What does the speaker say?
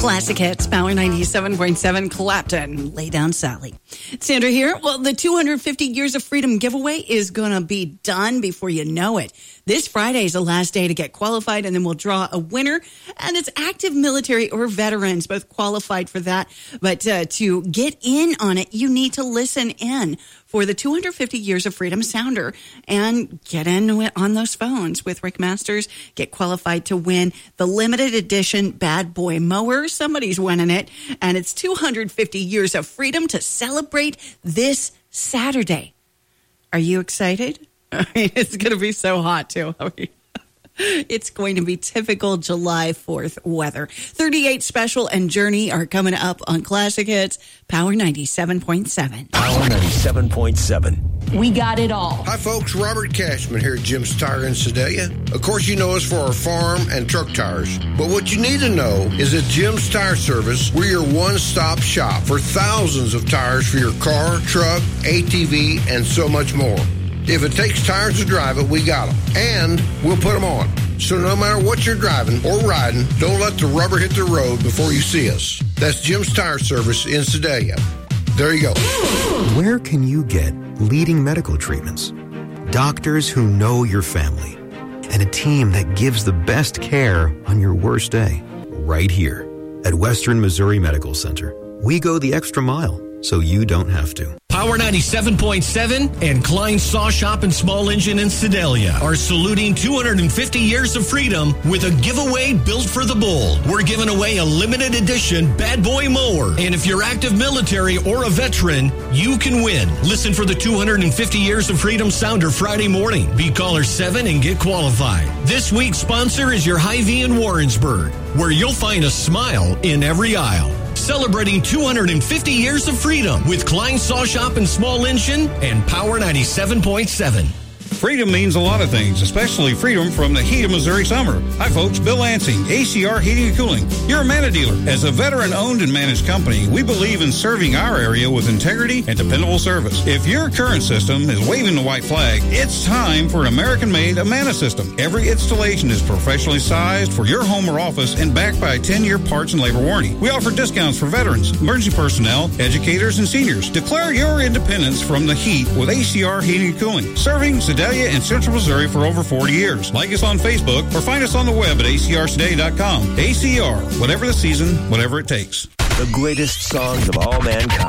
Classic Hits, Power 97.7, Clapton, Lay Down Sally. Sandra here. Well, the 250 Years of Freedom giveaway is going to be done before you know it. This Friday is the last day to get qualified, and then we'll draw a winner. And it's active military or veterans, both qualified for that. But to get in on it, you need to listen in for the 250 Years of Freedom Sounder and get in on those phones with Rick Masters. Get qualified to win the limited edition Bad Boy Mower. Somebody's winning it. And it's 250 Years of Freedom to celebrate this Saturday. Are you excited? I mean, it's going to be so hot, too. I mean, it's going to be typical July 4th weather. 38 Special and Journey are coming up on Classic Hits, Power 97.7. Power 97.7. We got it all. Hi, folks. Robert Cashman here at Jim's Tire in Sedalia. Of course, you know us for our farm and truck tires. But what you need to know is that Jim's Tire Service, we're your one-stop shop for thousands of tires for your car, truck, ATV, and so much more. If it takes tires to drive it, we got them. And we'll put them on. So no matter what you're driving or riding, don't let the rubber hit the road before you see us. That's Jim's Tire Service in Sedalia. There you go. Where can you get leading medical treatments, doctors who know your family, and a team that gives the best care on your worst day? Right here at Western Missouri Medical Center. We go the extra mile so you don't have to. Power 97.7 and Klein Saw Shop and Small Engine in Sedalia are saluting 250 years of freedom with a giveaway built for the bold. We're giving away a limited edition Bad Boy Mower. And if you're active military or a veteran, you can win. Listen for the 250 Years of Freedom Sounder Friday morning. Be caller 7 and get qualified. This week's sponsor is your Hy-Vee in Warrensburg, where you'll find a smile in every aisle. Celebrating 250 years of freedom with Klein Saw Shop and Small Engine and Power 97.7. Freedom means a lot of things, especially freedom from the heat of Missouri summer. Hi, folks. Bill Lansing, ACR Heating and Cooling. You're a Manna dealer. As a veteran-owned and managed company, we believe in serving our area with integrity and dependable service. If your current system is waving the white flag, it's time for an American-made Amana system. Every installation is professionally sized for your home or office and backed by a 10-year parts and labor warranty. We offer discounts for veterans, emergency personnel, educators, and seniors. Declare your independence from the heat with ACR Heating and Cooling. Serving Sedalia and Central Missouri for over 40 years. Like us on Facebook or find us on the web at acrsedalia.com. ACR, whatever the season, whatever it takes. The greatest songs of all mankind.